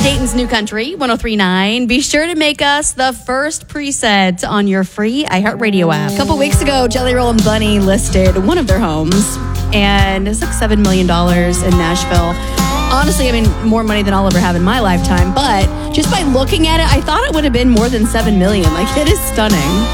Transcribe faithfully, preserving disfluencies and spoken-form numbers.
Dayton's New Country, one oh three point nine. Be sure to make us the first preset on your free iHeartRadio app. A couple weeks ago, Jelly Roll and Bunny listed one of their homes, and it's like seven million dollars in Nashville. Honestly, I mean, more money than I'll ever have in my lifetime, but just by looking at it, I thought it would have been more than seven million dollars. Like, it is stunning.